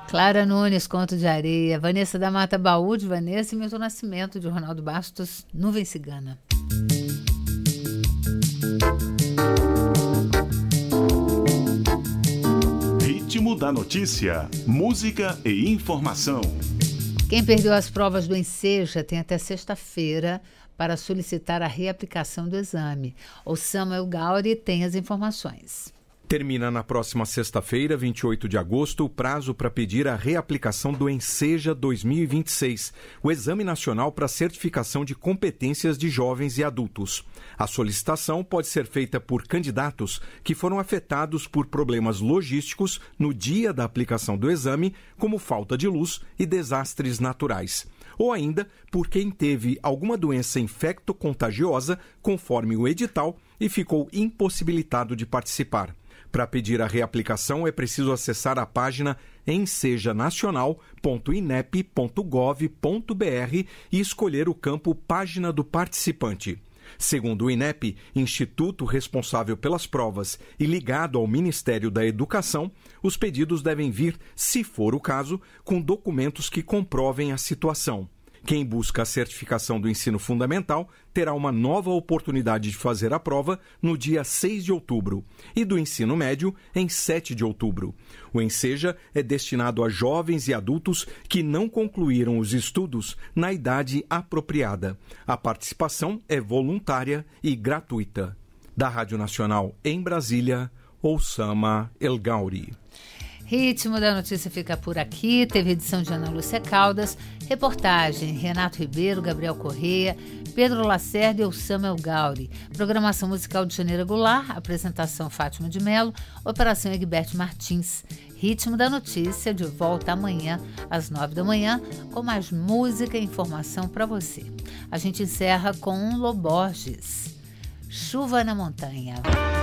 Clara Nunes, Conto de Areia. Vanessa da Mata, Baú de Vanessa. E Milton Nascimento, de Ronaldo Bastos, Nuvem Cigana. Ritmo da notícia, música e informação. Quem perdeu as provas do Enseja tem até sexta-feira para solicitar a reaplicação do exame. O Samuel Gauri tem as informações. Termina na próxima sexta-feira, 28 de agosto, o prazo para pedir a reaplicação do Enseja 2026, o Exame Nacional para Certificação de Competências de Jovens e Adultos. A solicitação pode ser feita por candidatos que foram afetados por problemas logísticos no dia da aplicação do exame, como falta de luz e desastres naturais. Ou ainda por quem teve alguma doença infecto-contagiosa, conforme o edital, e ficou impossibilitado de participar. Para pedir a reaplicação, é preciso acessar a página ensejanacional.inep.gov.br e escolher o campo Página do Participante. Segundo o INEP, instituto responsável pelas provas e ligado ao Ministério da Educação, os pedidos devem vir, se for o caso, com documentos que comprovem a situação. Quem busca a certificação do ensino fundamental terá uma nova oportunidade de fazer a prova no dia 6 de outubro e do ensino médio em 7 de outubro. O Enseja é destinado a jovens e adultos que não concluíram os estudos na idade apropriada. A participação é voluntária e gratuita. Da Rádio Nacional em Brasília, Oussama El Gauri. Ritmo da Notícia fica por aqui. Teve edição de Ana Lúcia Caldas, reportagem Renato Ribeiro, Gabriel Correia, Pedro Lacerda e Oussama El Gauri. Programação musical de Janeira Goulart, apresentação Fátima de Mello, operação Egberto Martins. Ritmo da Notícia de volta amanhã às 9 da manhã com mais música e informação para você. A gente encerra com Loborges, Chuva na Montanha.